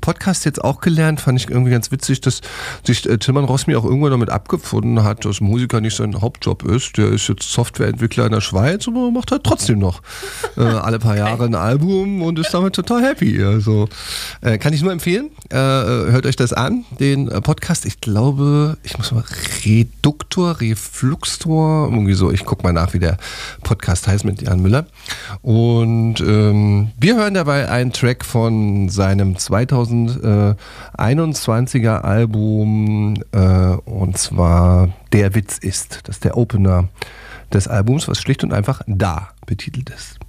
Podcast jetzt auch gelernt, fand ich irgendwie ganz witzig, dass sich Tilman Rosmi auch irgendwann damit abgefunden hat, dass Musiker nicht sein Hauptjob ist. Der ist jetzt Softwareentwickler in der Schweiz, aber macht halt trotzdem noch alle paar Jahre ein Album und ist damit total happy. Also kann ich nur empfehlen. Hört euch das an, den Podcast. Ich glaube, ich muss mal Refluxtor, irgendwie so. Ich gucke mal nach, wie der Podcast heißt mit Jan Müller. Und wir hören dabei einen Track von seinem 2021er Album und zwar Der Witz ist. Das ist der Opener des Albums, was schlicht und einfach Da betitelt ist.